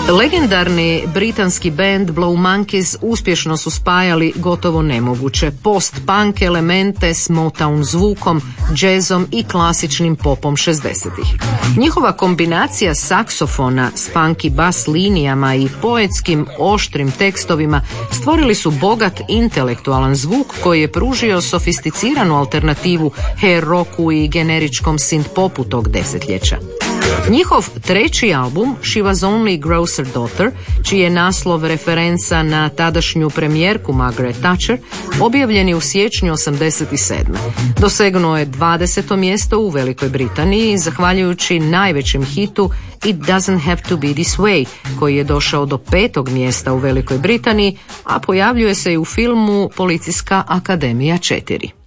Legendarni britanski band Blow Monkeys uspješno su spajali gotovo nemoguće post-punk elemente s Motown zvukom, džezom i klasičnim popom 60-ih. Njihova kombinacija saksofona s funky bas linijama i poetskim oštrim tekstovima stvorili su bogat intelektualan zvuk koji je pružio sofisticiranu alternativu hair rocku i generičkom synth popu tog desetljeća. Njihov treći album, She Was Only Grocer Daughter, čiji je naslov referenca na tadašnju premijerku Margaret Thatcher, objavljen je u siječnju 1987. Dosegnuo je 20. mjesto u Velikoj Britaniji, zahvaljujući najvećem hitu It Doesn't Have to Be This Way, koji je došao do 5. mjesta u Velikoj Britaniji, a pojavljuje se i u filmu Policijska akademija 4.